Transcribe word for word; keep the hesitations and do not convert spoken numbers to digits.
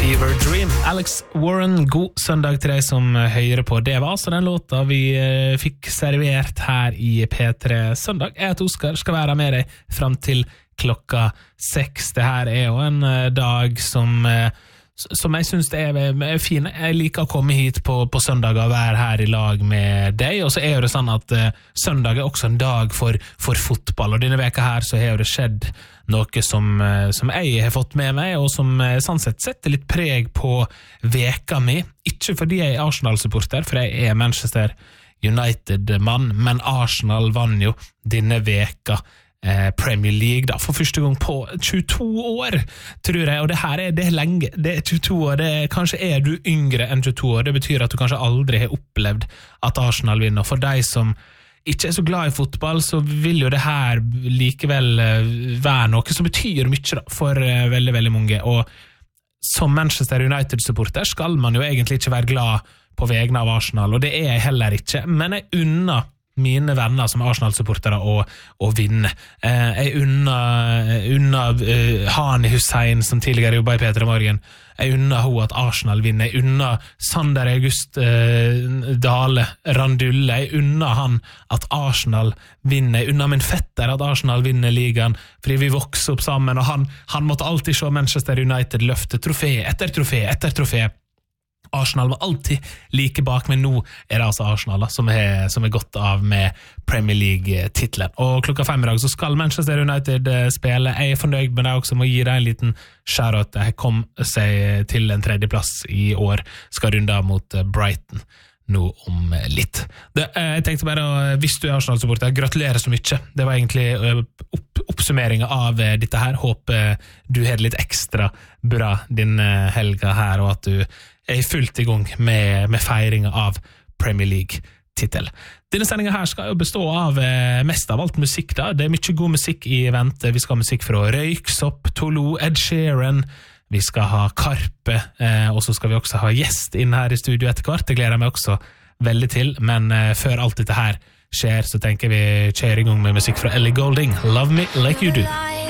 Fever Dream. Alex Warren, god søndag til deg som hører på. Det var altså den låta vi eh, fikk servert her i P tre Søndag. Jeg heter Oskar, skal være med deg frem til klokka seks. Det her er jo en eh, dag som... Eh, som jeg synes det er, er fin. Jeg liker å komme hit på, på søndag og være her i lag med deg, og så er det sånn at uh, søndag er også en dag for, for fotball, og denne veka her så har det skjedd noe som, uh, som jeg har fått med meg, og som uh, sånn sett setter litt preg på veka mi, ikke fordi jeg er Arsenal-supporter, for jeg er Manchester United-mann, men Arsenal vann jo denne veka Premier League da, for første gang på tjueto år, tror jeg, og det her er, det er lenge, det er tjueto år, det er, kanskje er du yngre enn tjueto år, det betyr at du kanskje aldri har opplevd at Arsenal vinner, og for deg som ikke er så glad i fotball, så vil jo det her likevel være noe som betyr mye da, for veldig, veldig mange, og som Manchester United-supporter skal man jo egentlig ikke være glad på vegne av Arsenal, og det er jeg heller ikke, men jeg unner mine venner som Arsenal-supportere å, å vinne. Eh, jeg unner, unner uh, Hani Hussein, som tidligere jobbet i P tre Morgen. Jeg unner hun at Arsenal vinner. Jeg unner Sander August uh, Dale Randulle. Jeg unner han at Arsenal vinner. Jeg unner min fetter at Arsenal vinner ligaen, fordi vi vokser opp sammen, og han, han måtte alltid se Manchester United løfte trofé etter trofé etter trofé. Arsenal var alltid like bak, men nå er det altså Arsenal da, som, er, som er gått av med Premier League-titlen. Og klokka fem i dag så skal Manchester United spille. Jeg er fornøyd med det også, må gi deg en liten shout-out. Jeg kom seg til en tredjeplass i år, skal runde av mot Brighton nå om litt. Det, jeg tenkte bare, hvis du er Arsenal-supporter, gratulerer så mye. Det var egentlig opp, oppsummeringen av dette her. Håper du har litt ekstra bra din helga her, og at du er fullt i gang med, med feiringen av Premier League-titel. Denne sendingen her skal jo bestå av eh, mest av alt musikk da. Det er mye god musikk i vente. Vi skal ha musikk fra Røyksopp, Tolo, Ed Sheeran. Vi skal ha Karpe, eh, og så skal vi også ha gjest inn her i studio etter hvert. Det gleder jeg meg også veldig til, men eh, før alt dette her skjer, så tenker vi kjøre i gang med musikk fra Ellie Goulding. Love Me Like You Do.